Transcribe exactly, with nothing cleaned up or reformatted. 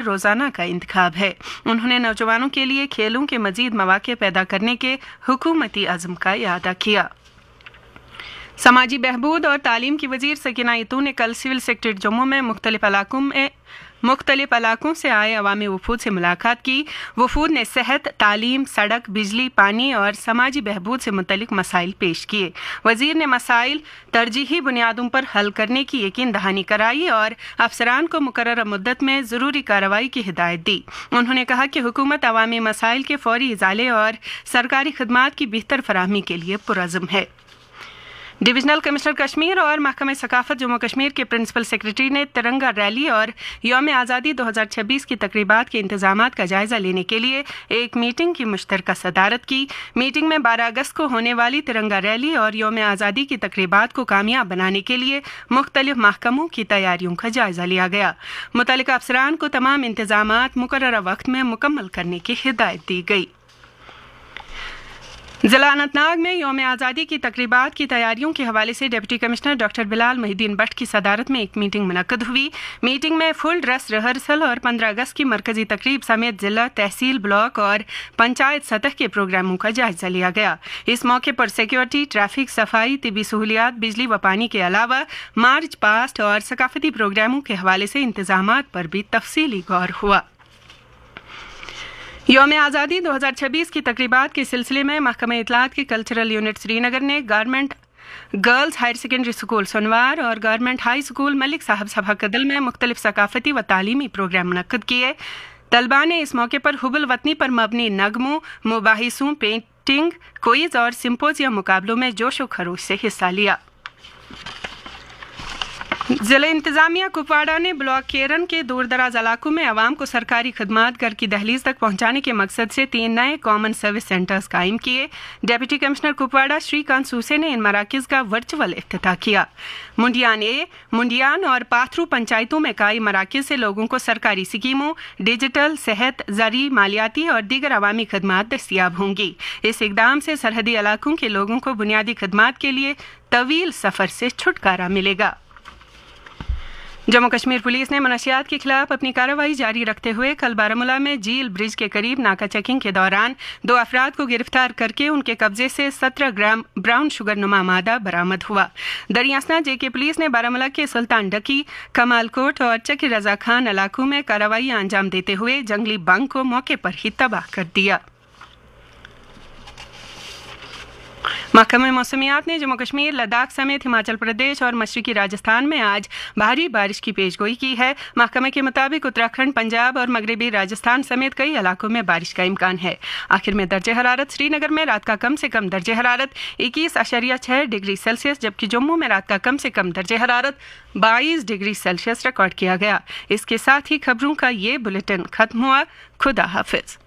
रोज़ाना का इंतखाब है। उन्होंने नौजवानों के लिए खेलों के मज़ीद मौक़े पैदा करने के हुकूमती अज़्म का इआदा किया। समाजी बहबूद और तालीम की वज़ीर सकीना इतू ने कल सिविल सेक्रेटरीट जम्मू में मुख्तलिफ इलाकों में मुख्तलिफ इलाकों से आए अवामी वफूद से मुलाकात की। वफूद ने सेहत, तालीम, सड़क, बिजली, पानी और समाजी बहबूद से मुतल्लिक मसाइल पेश किए। वज़ीर ने मसाइल तरजीही बुनियादों पर हल करने की यकीन दहानी कराई और अफसरान को मुकर्रर मुद्दत में ज़रूरी कार्रवाई की हिदायत दी। उन्होंने कहा कि हुकूमत अवामी मसाइल के फौरी इजाले और सरकारी खदमात की बेहतर फराहमी के लिए पुरज़्म है। डिविजनल कमिश्नर कश्मीर और महकमा सकाफत जम्मू कश्मीर के प्रिंसिपल सेक्रेटरी ने तिरंगा रैली और यौम आज़ादी दो हज़ार छब्बीस की तकरीबात के इंतजामात का जायजा लेने के लिए एक मीटिंग की मुश्तरका सदारत की। मीटिंग में बारह अगस्त को होने वाली तिरंगा रैली और यौम आज़ादी की तकरीबात को कामयाब बनाने के लिए मुख्तलिफ महकमों की तैयारियों का जायजा लिया गया। मुतल्लिका अफसरान को तमाम इंतजामात मुकर्ररा वक्त में मुकम्मल करने की हिदायत दी गई। जिला अनंतनाग में यौम आज़ादी की तकरीबात की तैयारियों के हवाले से deputy commissioner doctor Bilal Mohiddin Bhatt की सदारत में एक मीटिंग मुनक्कद हुई। मीटिंग में फुल ड्रेस रिहर्सल और पंद्रह अगस्त की मरकजी तकरीब समेत जिला, तहसील, ब्लॉक और पंचायत सतह के प्रोग्रामों का जायजा लिया गया। इस मौके पर सिक्योरिटी, ट्रैफिक, सफाई, तिबी सहूलियात, बिजली व पानी के अलावा मार्च पास्ट और सकाफती प्रोग्रामों के हवाले से इंतजामात पर भी तफसीली गौर हुआ। यौम आज़ादी दो हज़ार छब्बीस की तकरीबात के सिलसिले में महकमा इत्तलात की कल्चरल यूनिट श्रीनगर ने government girls higher secondary school Sunuwar और गवर्नमेंट हाई स्कूल मलिक साहब सभा कदल में मुख्तलिफ सकाफती व तालीमी प्रोग्राम मुनक्कद किए। तलबा ने इस मौके पर हुबुल वतनी पर मबनी नगमों, मुबाहिसों, पेंटिंग, क्विज और सिंपोजियम मुकाबलों में जोश व खरोश से हिस्सा लिया। जिला इंतजामिया कुपवाड़ा ने ब्लॉक केरन के दूर दराज इलाकों में आवाम को सरकारी खदमात घर की दहलीज तक पहुंचाने के मकसद से तीन नए कॉमन सर्विस सेंटर्स कायम किए। Deputy commissioner Kupwara Shrikant SUSE ने इन मराकज का वर्चुअल इफ्तिताह किया। मुंडियान ए, मुंडियान और पाथरू पंचायतों में कायम मराकज से लोगों को सरकारी स्कीमों, डिजिटल, सेहत, ज़री, मालियाती और दीगर अवामी खदमात दस्तियाब होंगी। इस इकदाम से सरहदी इलाकों के लोगों को बुनियादी खदमात के लिए तवील सफ़र से छुटकारा मिलेगा। जम्मू कश्मीर पुलिस ने मनशियात के खिलाफ अपनी कार्रवाई जारी रखते हुए कल बारामूला में झील ब्रिज के करीब नाका चेकिंग के दौरान दो अफराद को गिरफ्तार करके उनके कब्जे से सत्रह ग्राम ब्राउन शुगर नुमा मादा बरामद हुआ। दरियासना जेके पुलिस ने बारामूला के सुल्तान डकी, कमालकोट और चकी रजा खान इलाकों में कार्रवाई अंजाम देते हुए जंगली बंग को मौके पर ही तबाह कर दिया। महकमा मौसमियात ने जम्मू कश्मीर, लद्दाख समेत हिमाचल प्रदेश और मशरकी राजस्थान में आज भारी बारिश की पेशगोई की है। महकमे के मुताबिक उत्तराखंड, पंजाब और मगरबी राजस्थान समेत कई इलाकों में बारिश का इम्कान है। आखिर में दर्जे हरारत श्रीनगर में रात का कम से कम दर्जे हरारत इक्कीस अशरिया छः डिग्री सेल्सियस, जबकि जम्मू में रात का कम से कम दर्जे हरारत बाईस डिग्री सेल्सियस रिकॉर्ड किया गया। इसके साथ ही खबरों का ये बुलेटिन खत्म हुआ। खुदा हाफिज।